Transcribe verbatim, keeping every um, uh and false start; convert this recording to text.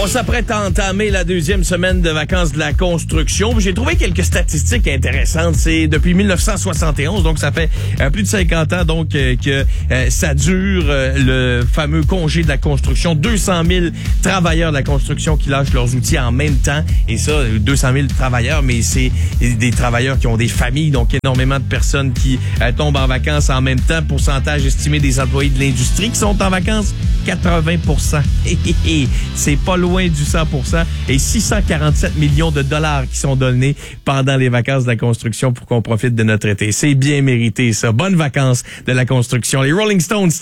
s'apprête à entamer la deuxième semaine de vacances de la construction. J'ai trouvé quelques statistiques intéressantes. C'est depuis mille neuf cent soixante et onze, donc ça fait euh, plus de cinquante ans donc euh, que euh, ça dure, euh, le fameux congé de la construction. deux cent mille travailleurs de la construction qui lâchent leurs outils en même temps. Et ça, deux cent mille travailleurs, mais c'est des travailleurs qui ont des familles, donc énormément de personnes qui euh, tombent en vacances en même temps. Pourcentage estimé des employés de l'industrie qui sont en vacances, quatre-vingts pour cent. C'est pas loin du cent pour cent. Et six cent quarante-sept millions de dollars qui sont donnés pendant les vacances de la construction pour qu'on profite de notre été. C'est bien mérité, ça. Bonnes vacances de la construction. Les Rolling Stones.